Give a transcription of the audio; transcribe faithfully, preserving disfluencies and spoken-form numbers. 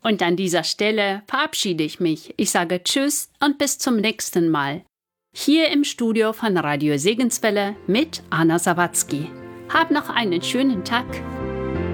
Und an dieser Stelle verabschiede ich mich. Ich sage Tschüss und bis zum nächsten Mal. Hier im Studio von Radio Segenswelle mit Anna Sawatzki. Hab noch einen schönen Tag.